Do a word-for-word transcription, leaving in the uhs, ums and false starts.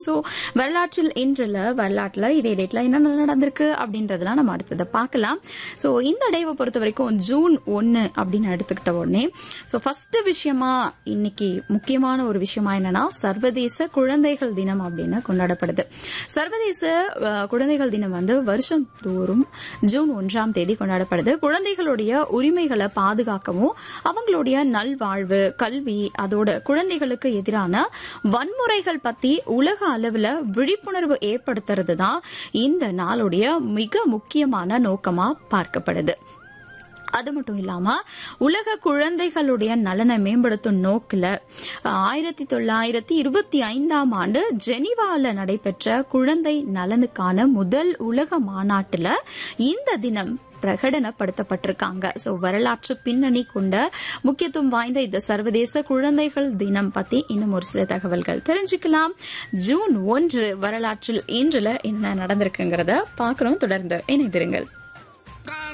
So வரலாற்றில் இன்றுல வரலாற்றுல இதே டேட்ல என்ன நடந்திருக்கு அப்படின்றதெல்லாம் நம்ம அடுத்ததை பார்க்கலாம். சோ இந்த டேவை பொறுத்த வரைக்கும் ஜூன் ஒன்னு அப்படின்னு எடுத்துக்கிட்ட உடனே சோ ஃபர்ஸ்ட் விஷயமா இன்னைக்கு முக்கியமான ஒரு விஷயமா என்னன்னா சர்வதேச குழந்தைகள் தினம் அப்படின்னு கொண்டாடப்படுது. சர்வதேச குழந்தைகள் தினம் வந்து வருஷம் தோறும் ஜூன் ஒன்றாம் தேதி கொண்டாடப்படுது. குழந்தைகளுடைய உரிமைகளை பாதுகாக்கவும் அவங்களுடைய நல்வாழ்வு, கல்வி, அதோட குழந்தைகளுக்கு எதிரான வன்முறைகள் பத்தி உலக அளவுல விழிப்புணர்வு ஏற்படுத்துறது தான் இந்த நாளுடைய மிக முக்கியமான நோக்கமா பார்க்கப்படுது. அது மட்டும் இல்லாம உலக குழந்தைகளுடைய நலனை மேம்படுத்தும் நோக்கில ஆயிரத்தி தொள்ளாயிரத்தி இருபத்தி ஐந்தாம் ஆண்டு ஜெனீவால நடைபெற்ற குழந்தை நலனுக்கான முதல் உலக மாநாட்டுல இந்த தினம் பிரகடனப்படுத்தப்பட்டிருக்காங்க. சோ வரலாற்று பின்னணி கொண்ட முக்கியத்துவம் வாய்ந்த இந்த சர்வதேச குழந்தைகள் தினம் பத்தி இன்னும் ஒரு சில தகவல்கள் தெரிஞ்சுக்கலாம். ஜூன் ஒன்று வரலாற்றில் இன்றுல என்ன நடந்திருக்குங்கிறத பாக்குறோம். தொடர்ந்து இணைந்திருங்கள்.